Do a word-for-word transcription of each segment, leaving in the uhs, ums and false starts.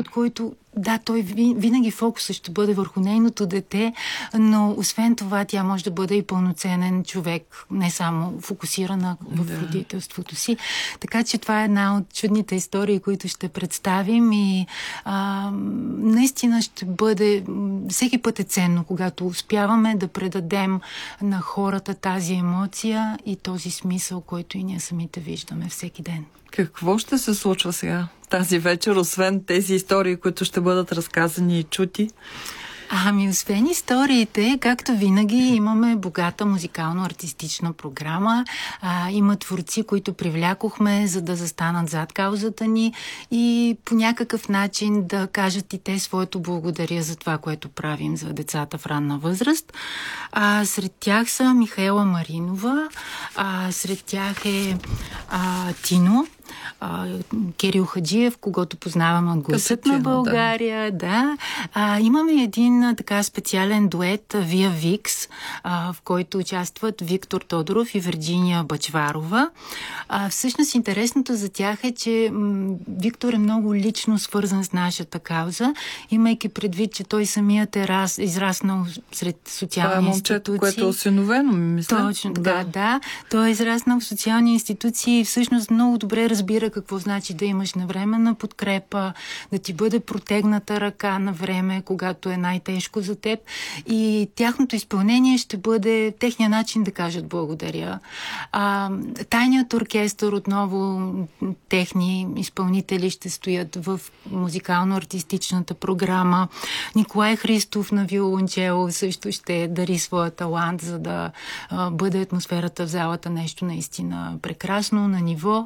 период, който да, той винаги фокусът ще бъде върху нейното дете, но освен това тя може да бъде и пълноценен човек, не само фокусирана в да. родителството си. Така че това е една от чудните истории, които ще представим и а, наистина ще бъде, всеки път е ценно, когато успяваме да предадем на хората тази емоция и този смисъл, който и ние самите виждаме всеки ден. Какво ще се случва сега тази вечер, освен тези истории, които ще бъдат разказани и чути? Ами, освен историите, както винаги, имаме богата музикално-артистична програма. А, има творци, които привлякохме, за да застанат зад каузата ни и по някакъв начин да кажат и те своето благодаря за това, което правим за децата в ранна възраст. А, сред тях са Михаела Маринова, а, сред тях е а, Тино, Uh, Кирил Хаджиев, когото познаваме от Гласът на България. Да. Да. Uh, имаме един uh, така специален дует Via Vix, uh, в който участват Виктор Тодоров и Вирджиния Бачварова. Uh, всъщност интересното за тях е, че м- Виктор е много лично свързан с нашата кауза, имайки предвид, че той самият е раз, израснал сред социални това е институции. момчето, което е осиновено, мисля. Точно, да, да. да. Той е израснал в социални институции и всъщност много добре разбира какво значи да имаш навременна подкрепа, да ти бъде протегната ръка на време, когато е най-тежко за теб. И тяхното изпълнение ще бъде техния начин да кажат благодаря. А, тайният оркестър, отново техни изпълнители ще стоят в музикално-артистичната програма. Николай Христов на виолончело също ще дари своя талант, за да а, бъде атмосферата в залата нещо наистина прекрасно, на ниво.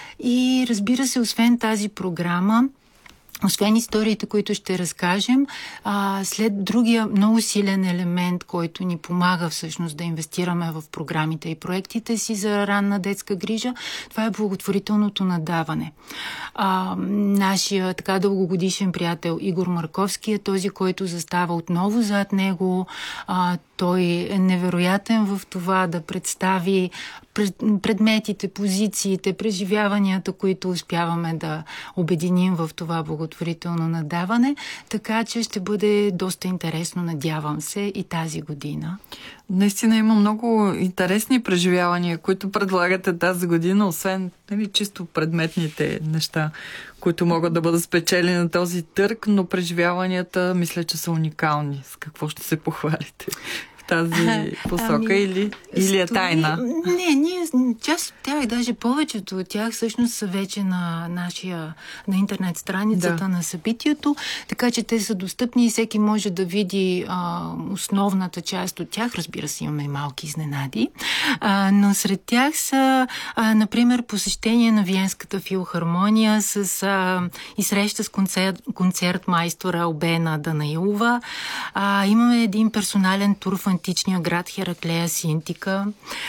И разбира се, освен тази програма, освен историите, които ще разкажем, а, след другия много силен елемент, който ни помага всъщност да инвестираме в програмите и проектите си за ранна детска грижа, това е благотворителното надаване. А, нашия така дългогодишен приятел Игор Марковски е този, който застава отново зад него. А, той е невероятен в това да представи предметите, позициите, преживяванията, които успяваме да обединим в това благотворително надаване, така че ще бъде доста интересно, надявам се, и тази година. Наистина има много интересни преживявания, които предлагате тази година, освен нали, чисто предметните неща, които могат да бъдат спечелени на този търг, но преживяванията мисля, че са уникални. С какво ще се похвалите в тази посока ами, или, или е тайна? Не, ние, част от тях, даже повечето от тях всъщност са вече на нашия, на интернет страницата да. на събитието, така че те са достъпни и всеки може да види а, основната част от тях. Разбира се, имаме и малки изненади, а, но сред тях са, а, например, посещение на Виенската филхармония с, а, и среща с концерт, концерт майстора Албена Данаилова. А, имаме един персонален тур в античния град Хераклея Синтика.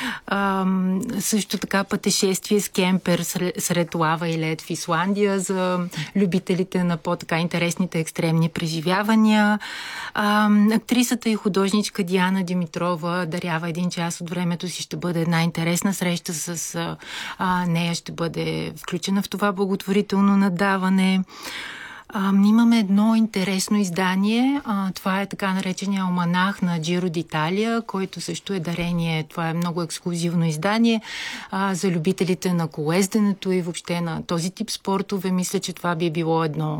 А, също така пътешествие с кемпер сред лава и лед в Исландия за любителите на по-така интересните екстремни преживявания. А, актрисата и художничка Диана Димитрова дарява един час от времето си. Ще бъде една интересна среща с а, нея. Ще бъде включена в това благотворително надаване. А, имаме едно интересно издание. А, това е така наречения Алманах на Джиро d'Italia, който също е дарение. Това е много ексклузивно издание а, за любителите на колезденето и въобще на този тип спортове. Мисля, че това би било едно